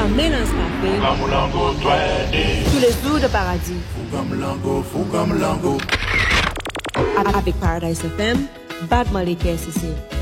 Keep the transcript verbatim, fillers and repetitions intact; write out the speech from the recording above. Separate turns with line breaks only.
Mélange Café, tous les jours de paradis. Avec Paradise F M, Bad Molly K C C.